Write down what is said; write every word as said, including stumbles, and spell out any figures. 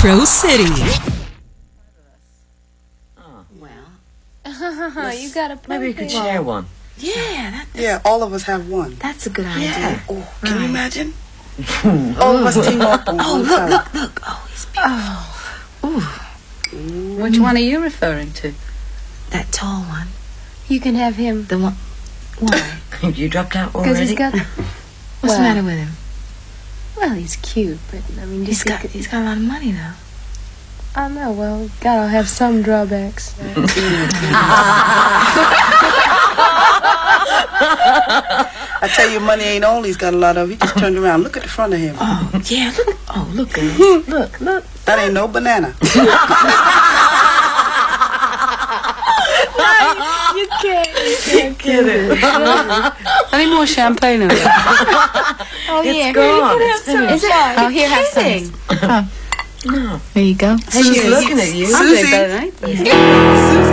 Metro City. Oh, Well, You got a point. maybe we could there. share one. yeah, that, that's, Yeah, all of us have one. that's a good idea. Yeah. Oh, can you Right. imagine? All of us team up on Oh, one look, side. look, look. Oh, he's beautiful. Ooh, Which one are you referring to? that tall one. You can have him. The one. Why? You dropped out Because already? he's got. What's Well, the matter with him? Well, he's cute, but I mean, He's just got he's got a lot of money though. I know. Well, gotta have some drawbacks. I tell you, money ain't all he's got a lot of. He just turned around. Look at the front of him. Oh yeah, look. Oh look, girls. Look, look. That ain't no banana. You can't. You can't Get it. I need more champagne over there. Oh It's yeah. gone. Is it? Oh, here, have some. No. There you go. She's looking at you. Susie. Better, ain't they? Susie.